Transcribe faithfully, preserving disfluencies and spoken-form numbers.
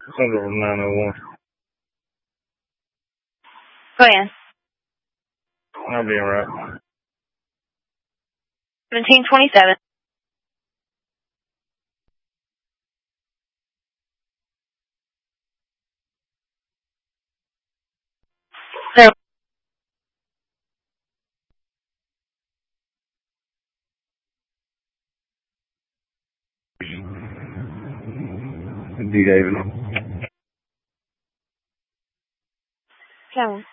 Central nine oh one. Go ahead. I'll be alright. seventeen twenty-seven. Zero. D. David. Seven.